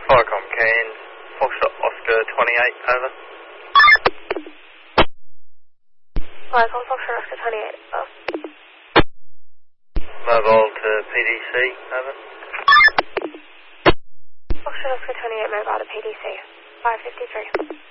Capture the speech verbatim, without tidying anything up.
Firecom Cairns, Foxtrot Oscar twenty-eight, over. Firecom Foxtrot Oscar twenty-eight, over. Mobile to P D C, over. Foxtrot Oscar twenty-eight, mobile to P D C, five fifty-three.